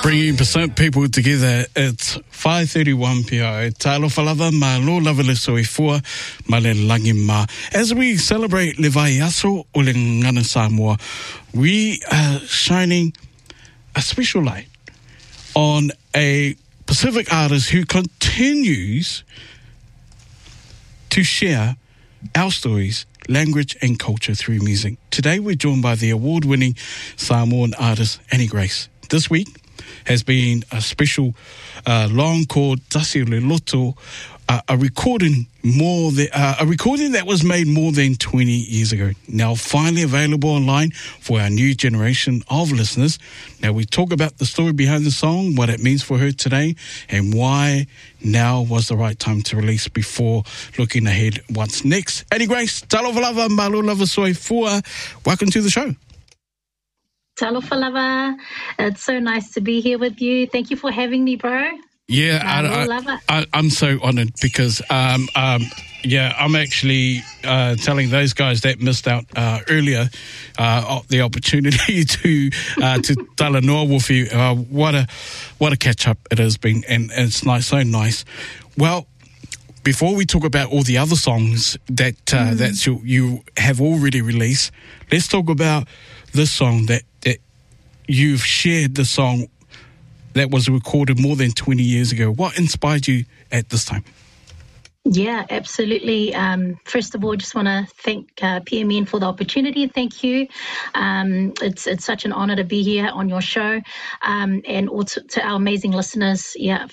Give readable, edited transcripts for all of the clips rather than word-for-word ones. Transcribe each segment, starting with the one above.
Bringing percent people together, it's 5:31 p.m. Talo Falava, ma lo lava le soifua, ma le langi ma. As we celebrate le vaiaso o le ngana Samoa, we are shining a special light on a Pacific artist who continues to share our stories, language and culture through music. Today we're joined by the award-winning Samoan artist Annie Grace. This week has been a special long called Tasi Le Loto, a recording that was made more than 20 years ago. Now finally available online for our new generation of listeners. Now we talk about the story behind the song, what it means for her today, and why now was the right time to release before looking ahead what's next. Annie Grace, talo falava malu lava soifua. Welcome to the show. Talofa lava. It's so nice to be here with you. Thank you for having me, bro. Yeah, I'm so honoured because, I'm actually telling those guys that missed out earlier the opportunity to tala noa with you. What a catch up it has been, and it's nice, so nice. Well, before we talk about all the other songs that you have already released, let's talk about this song that you've shared, the song that was recorded more than 20 years ago. What inspired you at this time? Yeah, absolutely. First of all, I just want to thank PMN for the opportunity. Thank you. It's such an honour to be here on your show, and also to our amazing listeners. Yeah,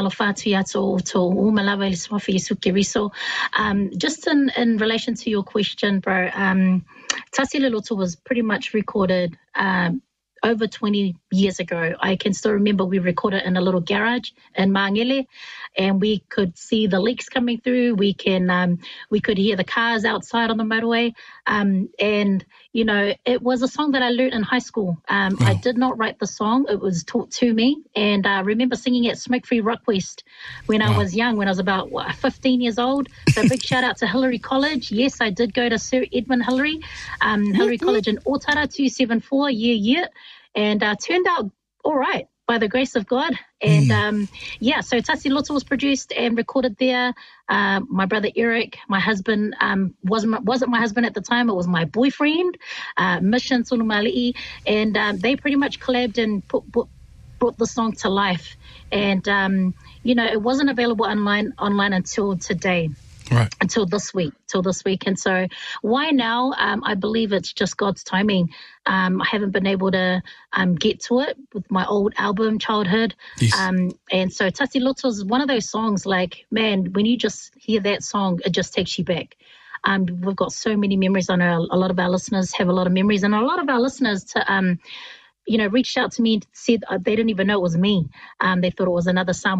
just in relation to your question, bro, Tasi Le Loto was pretty much recorded over 20 years ago. I can still remember we recorded in a little garage in Maangele, and we could see the leaks coming through. We could hear the cars outside on the motorway. And, you know, it was a song that I learned in high school. I did not write the song. It was taught to me. And I remember singing at Smoke Free Rock West when I was young, when I was about 15 years old. So big shout out to Hillary College. Yes, I did go to Sir Edmund Hillary, Hillary College in Otara 274, year. And turned out all right by the grace of God. And so Tasi Loto was produced and recorded there. My brother Eric, my husband, wasn't my husband at the time. It was my boyfriend, Mission Tulumali'i. And they pretty much collabed and brought the song to life. And, it wasn't available online until today. Right. Until this week. And so why now? I believe it's just God's timing. I haven't been able to get to it with my old album, Childhood. Yes. And so Tasi Loto is one of those songs, like, man, when you just hear that song, it just takes you back. We've got so many memories on a lot of our listeners have a lot of memories, and a lot of our listeners reached out to me and said they didn't even know it was me. They thought it was another Samoan